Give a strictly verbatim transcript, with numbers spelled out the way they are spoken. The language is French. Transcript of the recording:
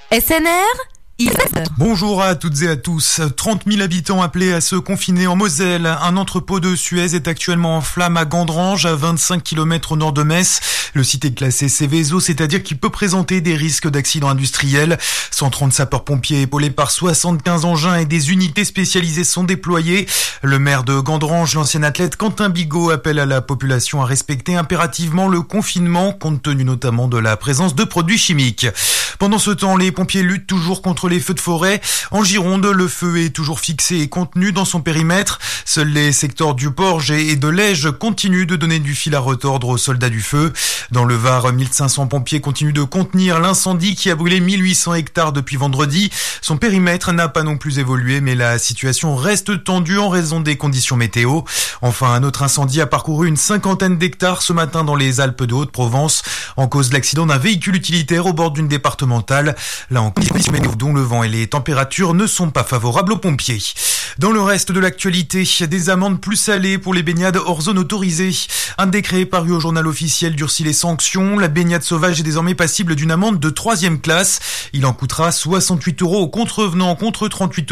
S N R Bonjour à toutes et à tous. trente mille habitants appelés à se confiner en Moselle. Un entrepôt de Suez est actuellement en flammes à Gandrange, à vingt-cinq kilomètres au nord de Metz. Le site est classé Seveso, c'est-à-dire qu'il peut présenter des risques d'accidents industriels. cent trente sapeurs-pompiers épaulés par soixante-quinze engins et des unités spécialisées sont déployés. Le maire de Gandrange, l'ancien athlète Quentin Bigot, appelle à la population à respecter impérativement le confinement, compte tenu notamment de la présence de produits chimiques. Pendant ce temps, les pompiers luttent toujours contre les feux de forêt. En Gironde, le feu est toujours fixé et contenu dans son périmètre. Seuls les secteurs du Porge et de l'Ège continuent de donner du fil à retordre aux soldats du feu. Dans le Var, mille cinq cents pompiers continuent de contenir l'incendie qui a brûlé mille huit cents hectares depuis vendredi. Son périmètre n'a pas non plus évolué, mais la situation reste tendue en raison des conditions météo. Enfin, un autre incendie a parcouru une cinquantaine d'hectares ce matin dans les Alpes de Haute-Provence, en cause de l'accident d'un véhicule utilitaire au bord d'une départementale. Là, en conditions météo dont le vent et les températures ne sont pas favorables aux pompiers. Dans le reste de l'actualité, des amendes plus salées pour les baignades hors zone autorisée. Un décret paru au journal officiel durcit les sanctions. La baignade sauvage est désormais passible d'une amende de troisième classe. Il en coûtera soixante-huit euros aux contrevenants contre trente-huit euros